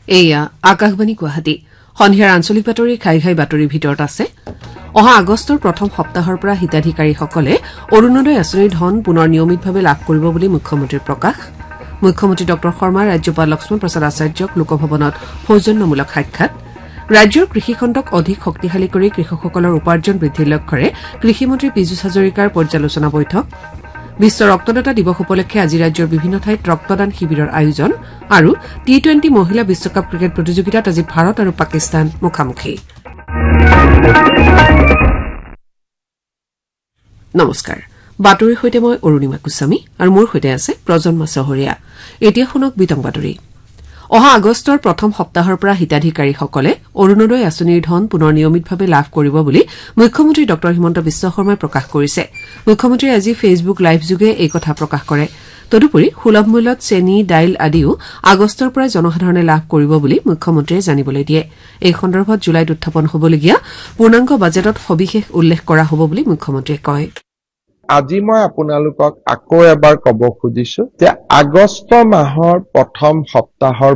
এয়া আকাশবাণী গুৱাহাটী সন্ধিয়াৰ আঞ্চলিক বাতৰি ঘাই ঘাই বাতৰিৰ ভিতৰত আছে অহা আগষ্টৰ প্ৰথম সপ্তাহৰ পৰা হিতাধিকাৰীসকলে অৰুণোদয় আঁচনিৰ ধন পুনৰ নিয়মিতভাৱে লাভ কৰিব বুলি মুখ্যমন্ত্ৰীৰ প্ৰকাশ মুখ্যমন্ত্ৰী ড শৰ্মাৰ ৰাজ্যপাল লক্ষ্মণ প্ৰসাদ আচাৰ্যক লোকভৱনত সৌজন্যমূলক সাক্ষাৎ ৰাজ্যৰ কৃষিখণ্ডক অধিক শক্তিশালী কৰি কৃষকসকলৰ উপাৰ্জন বৃদ্ধিৰ লক্ষ্যৰে কৃষিমন্ত্ৰী পীযুষ হাজৰিকাৰ পৰ্যালোচনা বৈঠক বিশ্ব ৰক্তদাতা দিৱস উপলক্ষে আজি ৰাজ্যৰ বিভিন্ন ঠাইত ৰক্তদান শিবিৰৰ আয়োজন আৰু টি-20 মহিলা বিশ্বকাপ ক্ৰিকেট প্ৰতিযোগিতাত আজি ভাৰত আৰু পাকিস্তান মুখামুখি নমস্কাৰ বাতৰিৰ সৈতে মই অৰুণিমা গোস্বামী আৰু মোৰ সৈতে আছে প্ৰজন্মা চহৰীয়া এতিয়া শুনক বিতং বাতৰি অহা আগষ্টৰ প্ৰথম সপ্তাহৰ পৰা হিতাধিকাৰীসকলে অৰুণোদয় আঁচনিৰ ধন পুনৰ নিয়মিতভাৱে লাভ কৰিব বুলি মুখ্যমন্ত্ৰী ড হিমন্ত বিশ্ব শৰ্মাই প্ৰকাশ কৰিছে মুখ্যমন্ত্ৰীয়ে আজি ফেচবুক লাইভ যোগে এই কথা প্ৰকাশ কৰে তদুপৰি সুলভ মূল্যত চেনি দাইল আদিও আগষ্টৰ পৰা জনসাধাৰণে লাভ কৰিব বুলি মুখ্যমন্ত্ৰীয়ে জানিবলৈ দিয়ে এই সন্দৰ্ভত জুলাইত উত্থাপন হ'বলগীয়া পূৰ্ণাংগ বাজেটত সবিশেষ উল্লেখ কৰা হ'ব বুলি মুখ্যমন্ত্ৰীয়ে কয় আজি মই আপোনালোকক আকৌ এবাৰ ক'ব খুজিছো যে আগষ্ট মাহৰ প্ৰথম সপ্তাহৰ